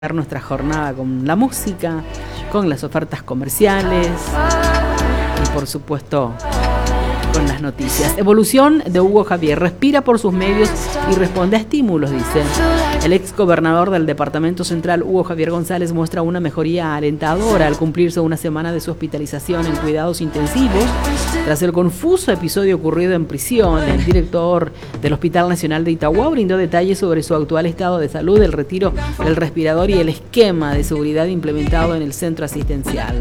Nuestra jornada con la música, con las ofertas comerciales y por supuesto con las noticias. Evolución de Hugo Javier: respira por sus medios y responde a estímulos, dice. El ex gobernador del Departamento Central, Hugo Javier González, muestra una mejoría alentadora al cumplirse una semana de su hospitalización en cuidados intensivos tras el confuso episodio ocurrido en prisión. El director del Hospital Nacional de Itagua brindó detalles sobre su actual estado de salud, el retiro del respirador y el esquema de seguridad implementado en el centro asistencial.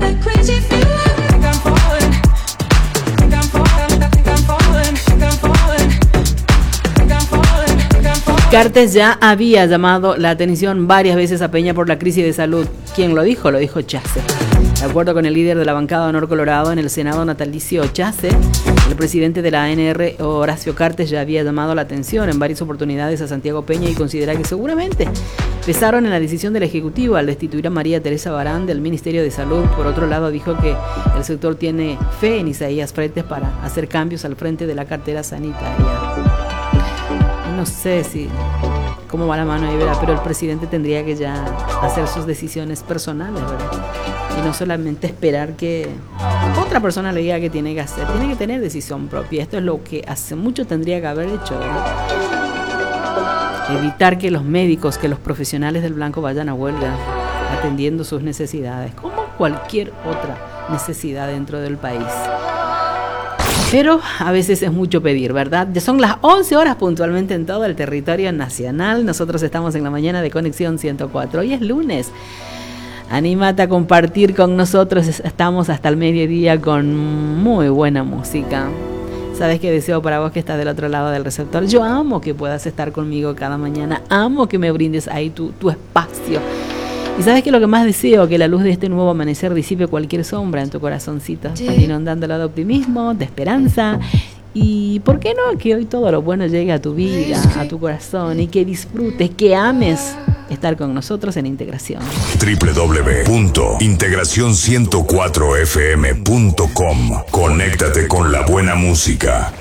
Cartes ya había llamado la atención varias veces a Peña por la crisis de salud. ¿Quién lo dijo? Lo dijo Chase. De acuerdo con el líder de la bancada Honor Colorado en el Senado natalicio Chase, el presidente de la ANR, Horacio Cartes, ya había llamado la atención en varias oportunidades a Santiago Peña y considera que seguramente pesaron en la decisión del Ejecutivo al destituir a María Teresa Barán del Ministerio de Salud. Por otro lado, dijo que el sector tiene fe en Isaías Freites para hacer cambios al frente de la cartera sanitaria. No sé cómo va la mano ahí, ¿verdad? Pero el presidente tendría que ya hacer sus decisiones personales, ¿verdad? Y no solamente esperar que otra persona le diga qué tiene que hacer. Tiene que tener decisión propia. Esto es lo que hace mucho tendría que haber hecho, ¿verdad? Evitar que los médicos, que los profesionales del blanco vayan a huelga atendiendo sus necesidades, como cualquier otra necesidad dentro del país. Pero a veces es mucho pedir, ¿verdad? Ya son las 11 horas puntualmente en todo el territorio nacional. Nosotros estamos en la mañana de Conexión 104. Hoy es lunes. Anímate a compartir con nosotros. Estamos hasta el mediodía con muy buena música. ¿Sabes qué deseo para vos que estás del otro lado del receptor? Yo amo que puedas estar conmigo cada mañana. Amo que me brindes ahí tu espacio. Y sabes que lo que más deseo, que la luz de este nuevo amanecer disipe cualquier sombra en tu corazoncito, inundándolo de optimismo, de esperanza. Y ¿por qué no? Que hoy todo lo bueno llegue a tu vida, a tu corazón, y que disfrutes, que ames estar con nosotros en Integración. www.integracion104fm.com. Conéctate con la buena música.